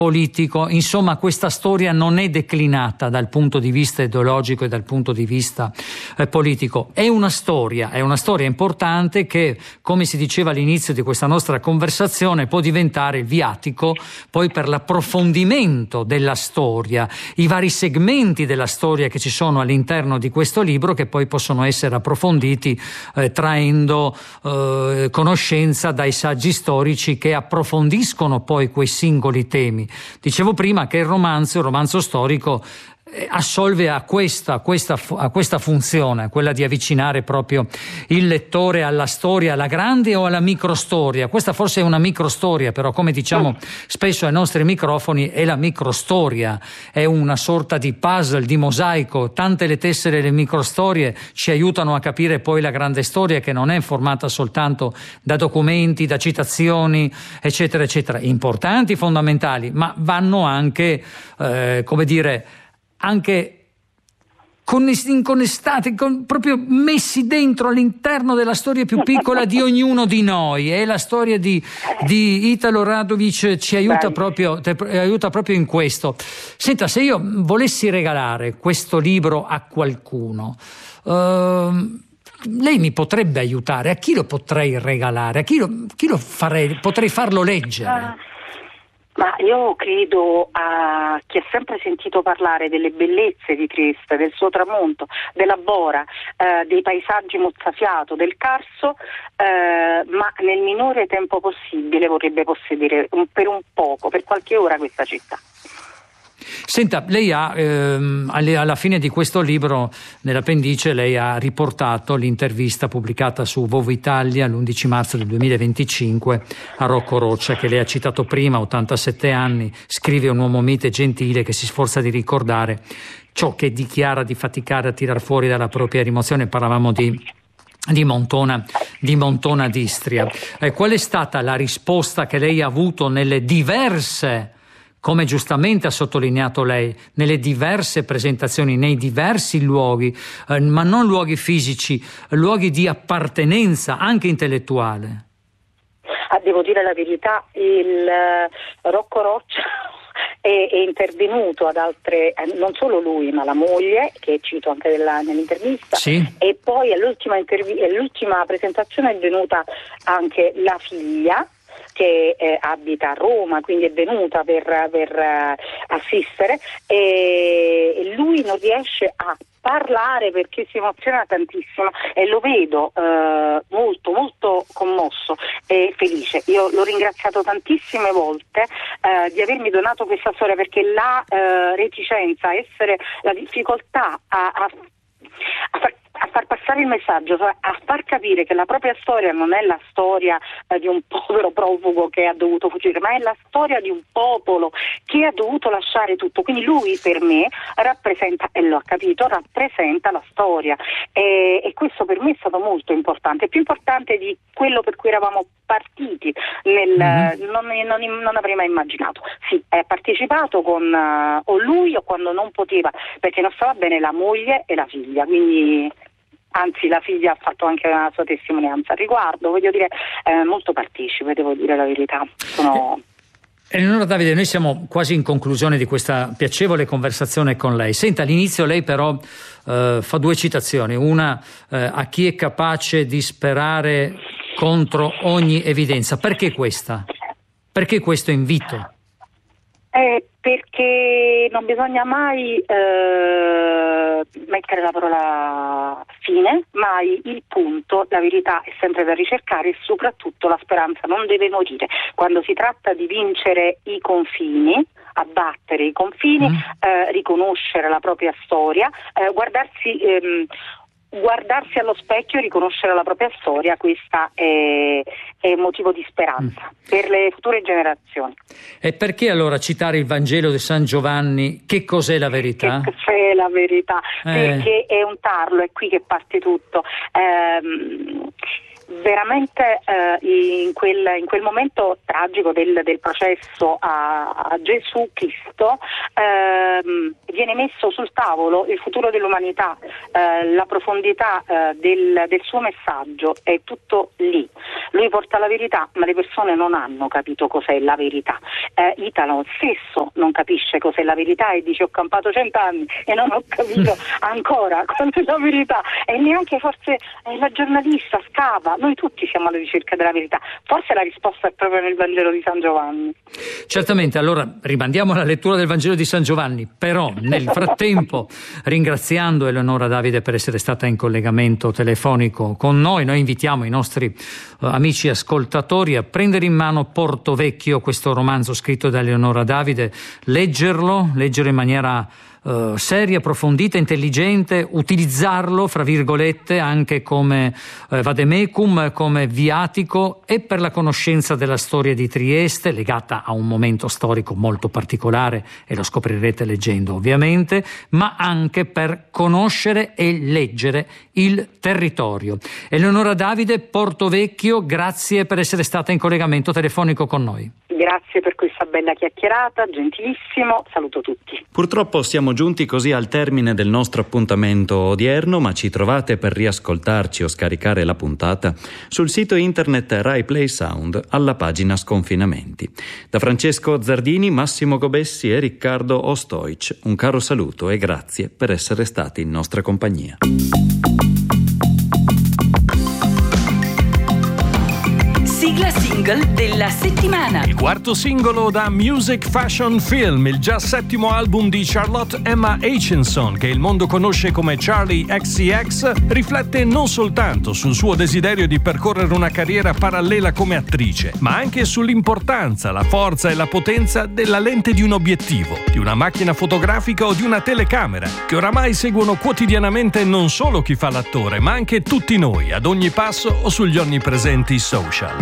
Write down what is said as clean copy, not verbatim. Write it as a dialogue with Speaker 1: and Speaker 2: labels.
Speaker 1: politico, insomma questa storia non è declinata dal punto di vista ideologico e dal punto di vista politico, è una storia importante che, come si diceva all'inizio di questa nostra conversazione, può diventare il viatico poi per l'approfondimento della storia, i vari segmenti della storia che ci sono all'interno di questo libro, che poi possono essere approfonditi traendo conoscenza dai saggi storici che approfondiscono poi quei singoli temi. Dicevo prima che il romanzo storico assolve a questa funzione, quella di avvicinare proprio il lettore alla storia, alla grande o alla microstoria. Questa forse è una microstoria, però come diciamo spesso ai nostri microfoni è la microstoria, è una sorta di puzzle, di mosaico. Tante le tessere e le microstorie ci aiutano a capire poi la grande storia, che non è formata soltanto da documenti, da citazioni, eccetera, eccetera, importanti, fondamentali, ma vanno anche, anche inconnestati, proprio messi dentro all'interno della storia più piccola di ognuno di noi. E la storia di Italo Radovic ci aiuta proprio in questo. Senta, se io volessi regalare questo libro a qualcuno, lei mi potrebbe aiutare? A chi lo potrei regalare? A chi lo farei? Potrei farlo leggere?
Speaker 2: Ma io credo a chi ha sempre sentito parlare delle bellezze di Trieste, del suo tramonto, della Bora, dei paesaggi mozzafiato, del Carso, ma nel minore tempo possibile vorrebbe possedere per un poco, per qualche ora, questa città.
Speaker 1: Senta, lei ha alla fine di questo libro, nell'appendice, lei ha riportato l'intervista pubblicata su Vovo Italia l'11 marzo del 2025 a Rocco Roccia, che lei ha citato prima, 87 anni, scrive un uomo mite e gentile che si sforza di ricordare ciò che dichiara di faticare a tirar fuori dalla propria rimozione. Parlavamo di Montona d'Istria. Qual è stata la risposta che lei ha avuto nelle diverse, come giustamente ha sottolineato lei, nelle diverse presentazioni, nei diversi luoghi, ma non luoghi fisici, luoghi di appartenenza anche intellettuale?
Speaker 2: Devo dire la verità, il Rocco Roccia è intervenuto ad altre, non solo lui ma la moglie, che cito anche nell'intervista, sì. E poi all'ultima presentazione è venuta anche la figlia, che abita a Roma, quindi è venuta per assistere, e lui non riesce a parlare perché si emoziona tantissimo, e lo vedo molto molto commosso e felice. Io l'ho ringraziato tantissime volte di avermi donato questa storia, perché la reticenza, la difficoltà a far passare il messaggio, a far capire che la propria storia non è la storia di un povero profugo che ha dovuto fuggire, ma è la storia di un popolo che ha dovuto lasciare tutto. Quindi lui, per me, rappresenta, e l'ho capito, rappresenta la storia, e questo per me è stato molto importante, più importante di quello per cui eravamo partiti. Non avrei mai immaginato. Sì, è partecipato con o lui o, quando non poteva, perché non stava bene, la moglie e la figlia, quindi anzi la figlia ha fatto anche una sua testimonianza al riguardo. Voglio dire, molto partecipe, devo dire la verità.
Speaker 1: Eleonora Davide, noi siamo quasi in conclusione di questa piacevole conversazione con lei. Senta, all'inizio lei però fa due citazioni, una a chi è capace di sperare contro ogni evidenza. Perché questa? Perché questo invito?
Speaker 2: Perché non bisogna mai mettere la parola fine, mai il punto. La verità è sempre da ricercare, e soprattutto la speranza non deve morire. Quando si tratta di vincere i confini, abbattere i confini, riconoscere la propria storia, guardarsi allo specchio e riconoscere la propria storia, questa è motivo di speranza per le future generazioni.
Speaker 1: E perché allora citare il Vangelo di San Giovanni? Che cos'è la verità?
Speaker 2: Che cos'è la verità? Perché è un tarlo, è qui che parte tutto. veramente in quel momento tragico del processo a Gesù Cristo viene messo sul tavolo il futuro dell'umanità, la profondità del suo messaggio, è tutto lì. Lui porta la verità, ma le persone non hanno capito cos'è la verità. Italo stesso non capisce cos'è la verità e dice: ho campato 100 anni e non ho capito ancora cos'è la verità, e neanche forse la giornalista scava. Noi tutti siamo alla ricerca della verità, forse la risposta è proprio nel Vangelo di San Giovanni.
Speaker 1: Certamente, allora rimandiamo alla lettura del Vangelo di San Giovanni, però nel frattempo, ringraziando Eleonora Davide per essere stata in collegamento telefonico con noi invitiamo i nostri amici ascoltatori a prendere in mano Porto Vecchio, questo romanzo scritto da Eleonora Davide, leggere in maniera seria, approfondita, intelligente, utilizzarlo fra virgolette anche come vademecum, come viatico, e per la conoscenza della storia di Trieste, legata a un momento storico molto particolare, e lo scoprirete leggendo ovviamente, ma anche per conoscere e leggere il territorio. Eleonora Davide, Porto Vecchio, grazie per essere stata in collegamento telefonico con noi.
Speaker 2: Grazie per questa bella chiacchierata, gentilissimo, saluto tutti.
Speaker 3: Purtroppo siamo giunti così al termine del nostro appuntamento odierno, ma ci trovate per riascoltarci o scaricare la puntata sul sito internet Rai Play Sound alla pagina Sconfinamenti. Da Francesco Zardini, Massimo Gobessi e Riccardo Ostoic, un caro saluto e grazie per essere stati in nostra compagnia.
Speaker 4: Sigla single della settimana.
Speaker 5: Il quarto singolo da Music Fashion Film, il già settimo album di Charlotte Emma Aitchison, che il mondo conosce come Charli XCX, riflette non soltanto sul suo desiderio di percorrere una carriera parallela come attrice, ma anche sull'importanza, la forza e la potenza della lente di un obiettivo, di una macchina fotografica o di una telecamera, che oramai seguono quotidianamente non solo chi fa l'attore, ma anche tutti noi, ad ogni passo o sugli onnipresenti social.